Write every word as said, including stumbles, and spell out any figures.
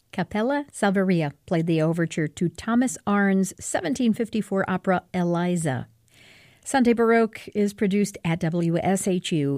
Capella Salvaria played the overture to Thomas Arne's seventeen fifty-four opera Eliza. Sunday Baroque is produced at W S H U